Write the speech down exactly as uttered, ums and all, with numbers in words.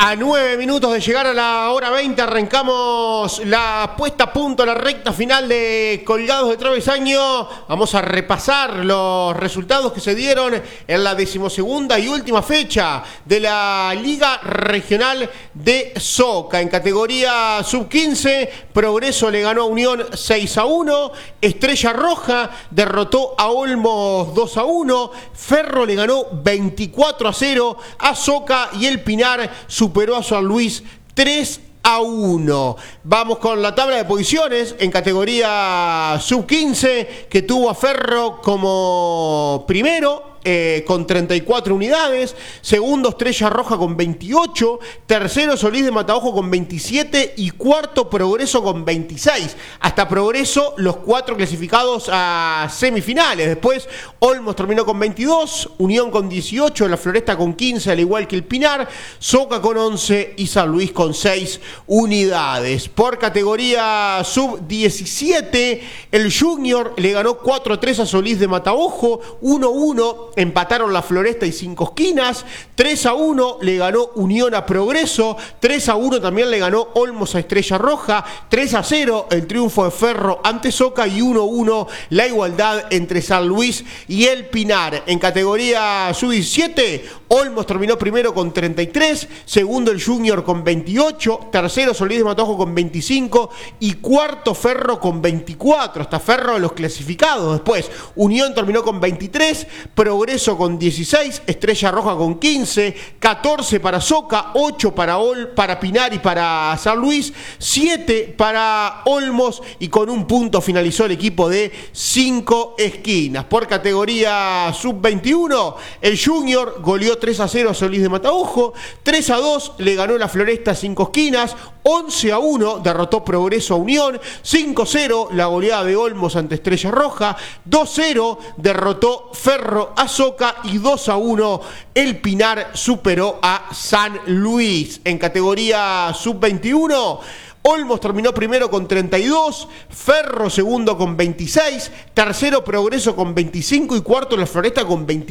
A nueve minutos de llegar a la hora veinte arrancamos la puesta a punto, la recta final de Colgados de Travesaño. Vamos a repasar los resultados que se dieron en la decimosegunda y última fecha de la Liga Regional de Soca. En categoría sub quince, Progreso le ganó a Unión seis a uno, Estrella Roja derrotó a Olmos dos a uno, Ferro le ganó veinticuatro a cero a Soca y el Pinar superó a San Luis tres a uno. Vamos con la tabla de posiciones en categoría sub quince, que tuvo a Ferro como primero eh, con treinta y cuatro unidades, segundo Estrella Roja con veintiocho, tercero Solís de Mataojo con veintisiete y cuarto Progreso con veintiséis. Hasta Progreso los cuatro clasificados a semifinales. Después Olmos terminó con veintidós, Unión con dieciocho, La Floresta con quince, al igual que el Pinar, Soca con once y San Luis con seis unidades. Por categoría sub diecisiete, el Junior le ganó cuatro a tres a Solís de Mataojo, uno a uno empataron La Floresta y Cinco Esquinas, tres a uno le ganó Unión a Progreso, tres a uno también le ganó Olmos a Estrella Roja, tres a cero el triunfo de Ferro ante Soca y uno a uno la igualdad entre San Luis y el Pinar. En categoría sub diecisiete, Olmos terminó primero con treinta y tres, segundo el Junior con veintiocho, tercero Solís de Mataojo con veinticinco y cuarto Ferro con veinticuatro. Hasta Ferro de los clasificados. Después Unión terminó con veintitrés, Progreso con dieciséis, Estrella Roja con quince, catorce para Soca, ocho para, Ol, para Pinar y para San Luis, siete para Olmos y con un punto finalizó el equipo de Cinco Esquinas. Por categoría sub veintiuno, el Junior goleó tres a cero a Solís de Mataojo, tres a dos le ganó La Floresta a Cinco Esquinas, once a uno derrotó Progreso a Unión, cinco a cero la goleada de Olmos ante Estrella Roja, dos a cero derrotó Ferro a Soca y dos a uno el Pinar superó a San Luis. En categoría sub veintiuno, Olmos terminó primero con treinta y dos, Ferro segundo con veintiséis, tercero Progreso con veinticinco y cuarto La Floresta con veinte.